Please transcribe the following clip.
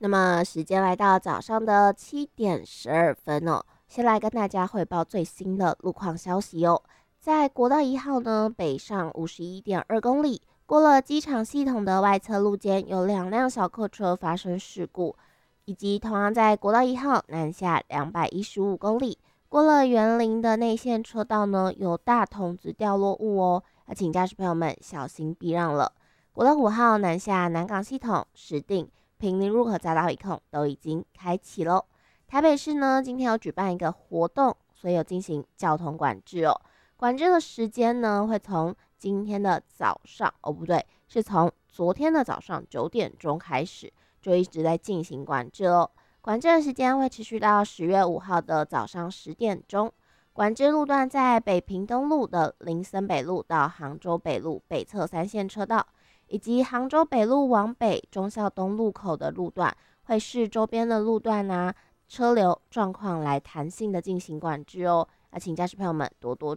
那么时间来到早上的7点12分哦，先来跟大家汇报最新的路况消息哦。在国道1号呢，北上51.2公里，过了机场系统的外侧路肩，有2辆小客车发生事故，以及同样在国道1号南下215公里，过了园林的内线车道呢，有大筒子掉落物哦，要请驾驶朋友们小心避让了。国道5号南下南港系统、石碇、平林入口匝道一控都已经开启喽。台北市呢，今天有举办一个活动，所以有进行交通管制哦。管制的时间呢，会从今天的早上，哦不对，是从昨天的早上9点钟开始，就一直在进行管制哦。管制的时间会持续到10月5号的早上10点钟。管制路段在北平东路的林森北路到杭州北路北侧3线车道，以及杭州北路往北忠孝东路口的路段，会视周边的路段车流状况来弹性的进行管制哦。请驾驶朋友们多多